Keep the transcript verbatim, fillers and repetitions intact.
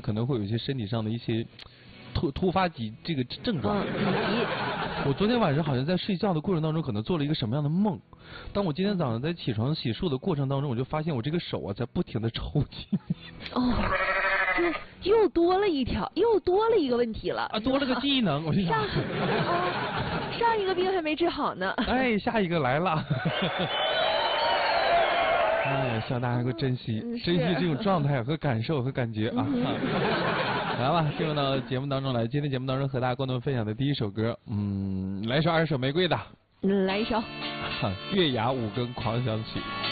可能会有一些身体上的一些突突发疾这个症状。我昨天晚上好像在睡觉的过程当中，可能做了一个什么样的梦？当我今天早上在起床洗漱的过程当中，我就发现我这个手啊在不停的抽筋。 哦，又又多了一条，又多了一个问题了。 啊，多了个技能，我就想。 上哦，上一个病还没治好呢。 哎，下一个来了。哎，希望大家能够珍惜、嗯、珍惜这种状态和感受和感觉啊！嗯、来吧，进入到节目当中来。今天节目当中和大家共同分享的第一首歌，嗯，来一首二手玫瑰的， 来一首 《月牙五更狂想曲》。